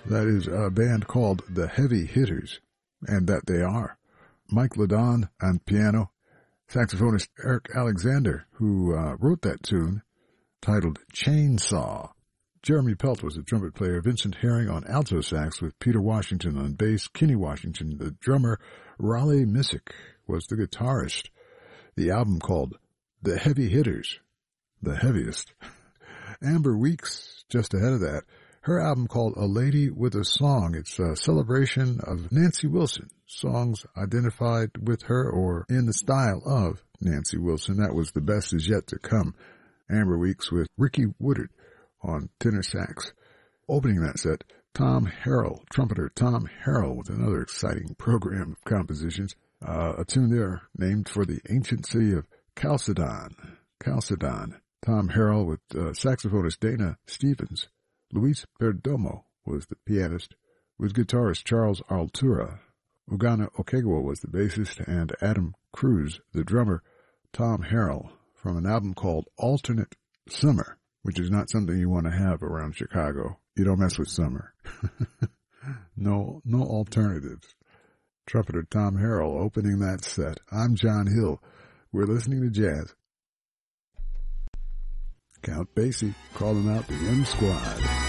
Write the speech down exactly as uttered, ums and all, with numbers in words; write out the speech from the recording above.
That is a band called the Heavy Hitters, and that they are. Mike Ladon on piano, saxophonist Eric Alexander, who uh, wrote that tune, titled Chainsaw. Jeremy Pelt was the trumpet player, Vincent Herring on alto sax with Peter Washington on bass, Kenny Washington the drummer, Raleigh Missick was the guitarist. The album called The Heavy Hitters, the heaviest. Amber Weeks, just ahead of that, her album called A Lady with a Song. It's a celebration of Nancy Wilson, songs identified with her or in the style of Nancy Wilson. That was The Best Is Yet to Come. Amber Weeks with Ricky Woodard on tenor sax. Opening that set, Tom Harrell, trumpeter Tom Harrell with another exciting program of compositions. Uh, a tune there named for the ancient city of Chalcedon. Chalcedon. Tom Harrell with uh, saxophonist Dana Stevens. Luis Perdomo was the pianist, with guitarist Charles Altura. Ugana Okegwa was the bassist, and Adam Cruz, the drummer. Tom Harrell, from an album called Alternate Summer, which is not something you want to have around Chicago. You don't mess with summer. no, no alternatives. Trumpeter Tom Harrell opening that set. I'm John Hill. We're listening to jazz. Count Basie calling out the M Squad.